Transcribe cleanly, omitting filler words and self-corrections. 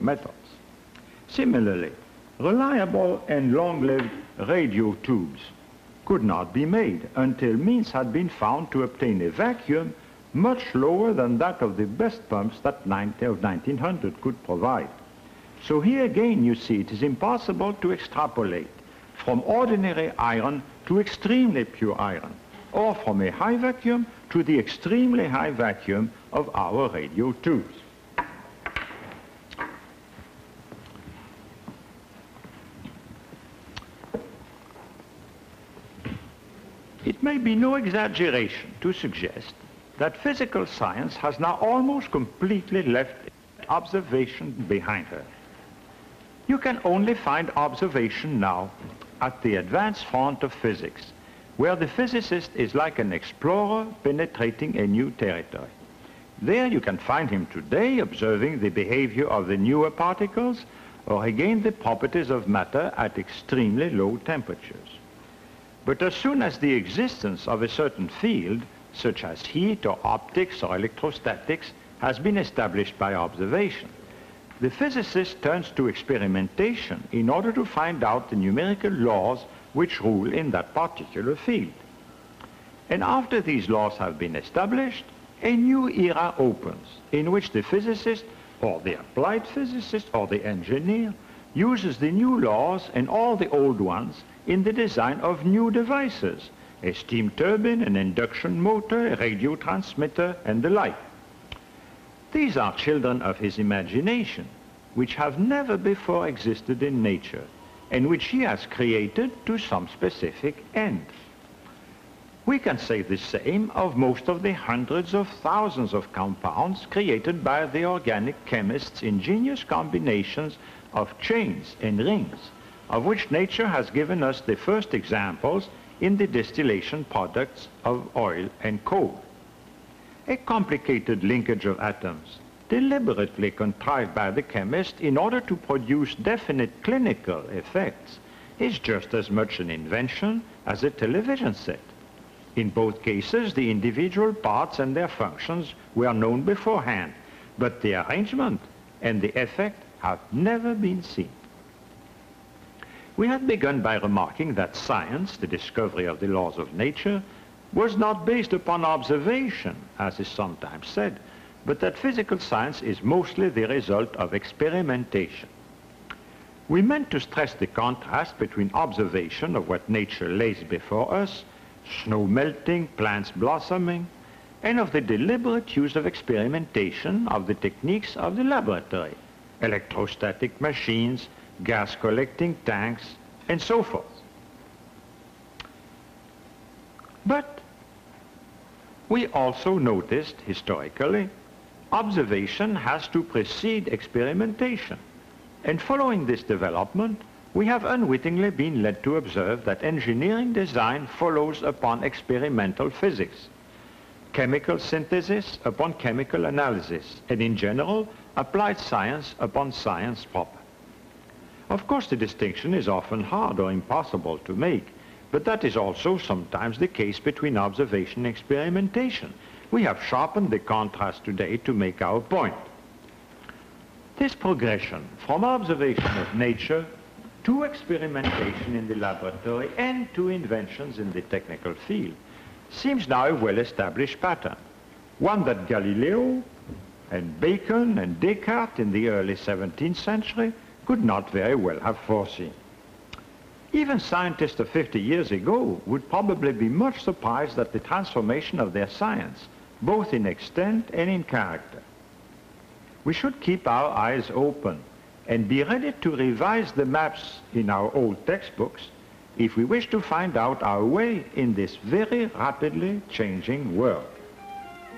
metals. Similarly, reliable and long-lived radio tubes could not be made until means had been found to obtain a vacuum much lower than that of the best pumps that 1900 could provide. So here again you see it is impossible to extrapolate from ordinary iron to extremely pure iron, or from a high vacuum to the extremely high vacuum of our radio tubes. It may be no exaggeration to suggest that physical science has now almost completely left observation behind her. You can only find observation now at the advanced front of physics, where the physicist is like an explorer penetrating a new territory. There you can find him today observing the behavior of the newer particles, or again the properties of matter at extremely low temperatures. But as soon as the existence of a certain field, such as heat or optics or electrostatics, has been established by observation, the physicist turns to experimentation in order to find out the numerical laws which rule in that particular field. And after these laws have been established, a new era opens in which the physicist or the applied physicist or the engineer uses the new laws and all the old ones in the design of new devices, a steam turbine, an induction motor, a radio transmitter, and the like. These are children of his imagination, which have never before existed in nature, and which he has created to some specific end. We can say the same of most of the hundreds of thousands of compounds created by the organic chemists' ingenious combinations of chains and rings, of which nature has given us the first examples in the distillation products of oil and coal. A complicated linkage of atoms, deliberately contrived by the chemist in order to produce definite clinical effects, is just as much an invention as a television set. In both cases, the individual parts and their functions were known beforehand, but the arrangement and the effect have never been seen. We had begun by remarking that science, the discovery of the laws of nature, was not based upon observation, as is sometimes said, but that physical science is mostly the result of experimentation. We meant to stress the contrast between observation of what nature lays before us, snow melting, plants blossoming, and of the deliberate use of experimentation of the techniques of the laboratory, electrostatic machines, gas collecting tanks, and so forth. But we also noticed historically, observation has to precede experimentation. And following this development, we have unwittingly been led to observe that engineering design follows upon experimental physics, chemical synthesis upon chemical analysis, and in general, applied science upon science proper. Of course, the distinction is often hard or impossible to make, but that is also sometimes the case between observation and experimentation. We have sharpened the contrast today to make our point. This progression from observation of nature to experimentation in the laboratory and to inventions in the technical field seems now a well-established pattern, one that Galileo and Bacon and Descartes in the early 17th century could not very well have foreseen. Even scientists of 50 years ago would probably be much surprised at the transformation of their science, both in extent and in character. We should keep our eyes open and be ready to revise the maps in our old textbooks if we wish to find out our way in this very rapidly changing world.